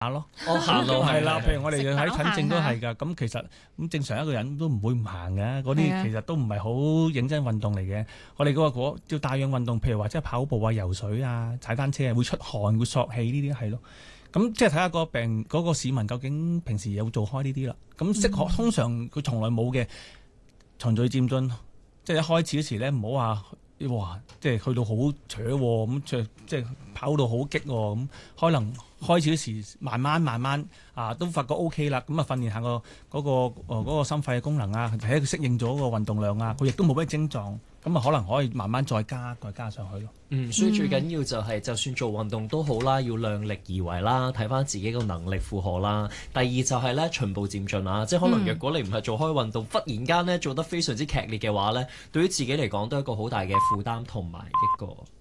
咯， 行路係啦，譬如我哋喺食飽診症都係行㗎。咁其實咁正常一個人都唔會唔行嘅，嗰係啊啲其實都唔係好認真運動嚟嘅。我哋嗰個叫帶氧運動，譬如話即係跑步啊、游水啊、踩單車啊，會出汗、會索氣呢啲係咯。咁即係睇下個病嗰個市民究竟平時有做開呢啲啦。咁適合通常佢從來冇嘅循序漸進，即係一開始嗰時咧唔好話。哇！即係去到好扯喎，咁即係跑到好激喎，咁可能開始嗰時慢慢都發覺 O K 啦，咁啊訓練下嗰個心肺嘅功能啊，睇下佢適應咗個運動量啊，佢亦都冇咩症狀，咁啊可能可以慢慢再加上去咯。 所以最緊要就係就算做運動都好啦，要量力而為啦，睇翻自己個能力負荷啦。第二就係咧循步漸進啊，即係可能若果你唔係做開運動，忽然間咧做得非常之劇烈嘅話咧，對於自己嚟講都係一個好大嘅負擔同埋一個